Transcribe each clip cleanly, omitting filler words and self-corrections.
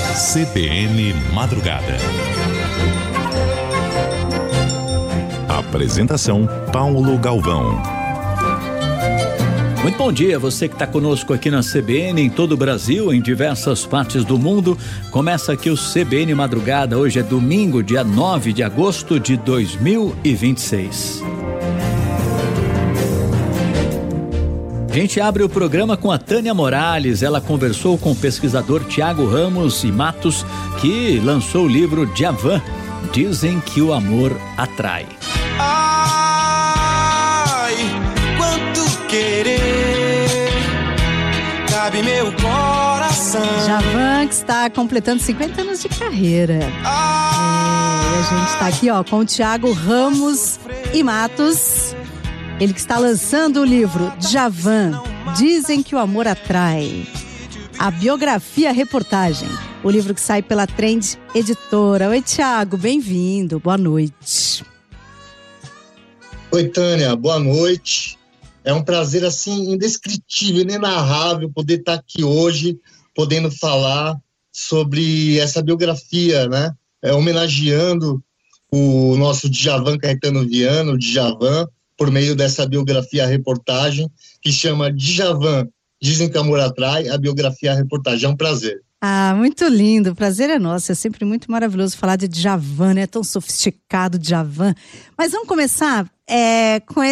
CBN Madrugada. Apresentação: Paulo Galvão. Muito bom dia, você que está conosco aqui na CBN, em todo o Brasil, em diversas partes do mundo. Começa aqui o CBN Madrugada. Hoje é domingo, dia 9 de agosto de 2026. A gente abre o programa com a Tânia Morales. Ela conversou com o pesquisador Tiago Ramos e Matos, que lançou o livro Djavan, Dizem que o Amor Atrai. Ai, quanto querer cabe meu coração. Djavan, que está completando 50 anos de carreira. A gente está aqui, com o Tiago Ramos e Matos. Ele que está lançando o livro Djavan, Dizem que o Amor Atrai. A biografia reportagem. O livro que sai pela Trend Editora. Oi, Tiago, bem-vindo. Boa noite. Oi, Tânia, boa noite. É um prazer, assim, indescritível, inenarrável poder estar aqui hoje, podendo falar sobre essa biografia, né? Homenageando o nosso Djavan Caetano Viana, o Djavan, por meio dessa biografia reportagem, que chama Djavan, Dizem que o Amor Atrai, a biografia reportagem. É um prazer. Ah, muito lindo, o prazer é nosso, é sempre muito maravilhoso falar de Djavan, né? Tão sofisticado Djavan. Mas vamos começar com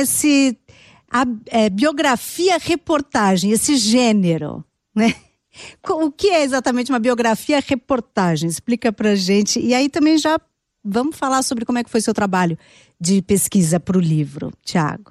biografia reportagem, esse gênero, né? O que é exatamente uma biografia reportagem? Explica pra gente. E aí também já vamos falar sobre como é que foi seu trabalho de pesquisa para o livro, Tiago.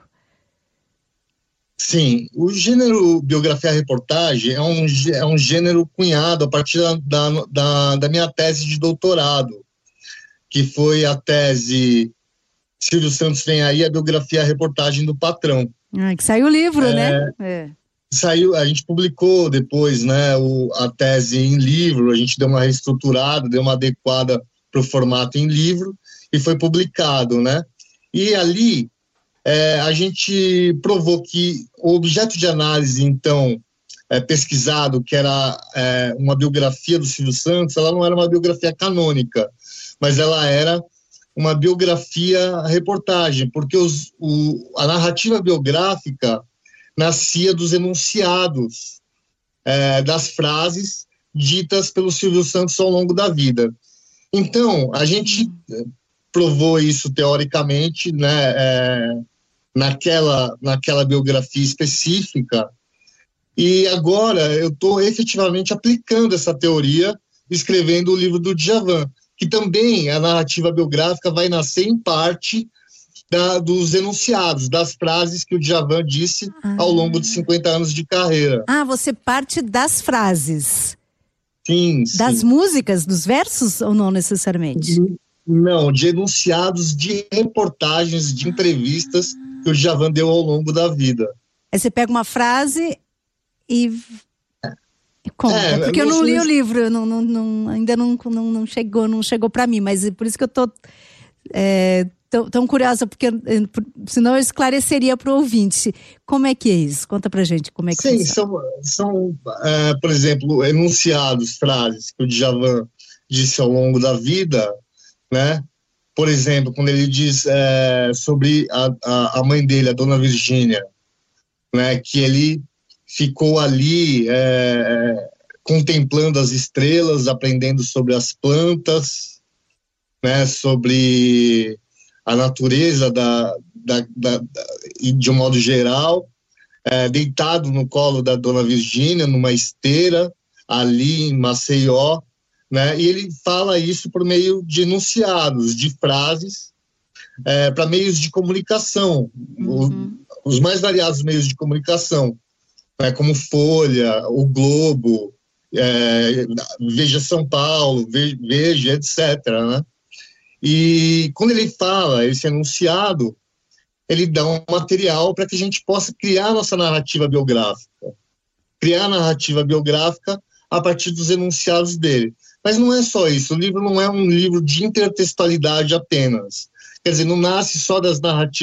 Sim, o gênero biografia-reportagem é um gênero cunhado a partir da minha tese de doutorado, que foi a tese Silvio Santos Vem Aí, a biografia-reportagem do Patrão. Que saiu o livro, né? Saiu, a gente publicou depois, né, a tese em livro, a gente deu uma reestruturada, deu uma adequada para o formato em livro e foi publicado, né? E ali a gente provou que o objeto de análise, então, pesquisado, que era uma biografia do Silvio Santos, ela não era uma biografia canônica, mas ela era uma biografia-reportagem, porque a narrativa biográfica nascia dos enunciados, das frases ditas pelo Silvio Santos ao longo da vida. Então, a gente provou isso teoricamente, né, naquela biografia específica, e agora eu estou efetivamente aplicando essa teoria, escrevendo o livro do Djavan, que também a narrativa biográfica vai nascer em parte dos enunciados, das frases que o Djavan disse ao longo de 50 anos de carreira. Você parte das frases. Sim. Das músicas, dos versos, ou não necessariamente? Não, de enunciados de reportagens, de entrevistas que o Djavan deu ao longo da vida. Aí você pega uma frase e conta, porque eu não li o livro, ainda não chegou para mim, mas é por isso que eu tô tão curiosa, porque senão eu esclareceria para o ouvinte. Como é que é isso? Conta pra gente como é que Sim, são por exemplo, enunciados, frases que o Djavan disse ao longo da vida, né? Por exemplo, quando ele diz sobre a mãe dele, a Dona Virgínia, né? Que ele ficou ali contemplando as estrelas, aprendendo sobre as plantas, né? Sobre a natureza de um modo geral, deitado no colo da Dona Virgínia, numa esteira, ali em Maceió, né? E ele fala isso por meio de enunciados, de frases, para meios de comunicação, os mais variados meios de comunicação, né? Como Folha, o Globo, Veja São Paulo, Veja, etc., né? E quando ele fala esse enunciado, ele dá um material para que a gente possa criar nossa narrativa biográfica. Criar a narrativa biográfica a partir dos enunciados dele. Mas não é só isso, o livro não é um livro de intertextualidade apenas. Quer dizer, não nasce só das narrativas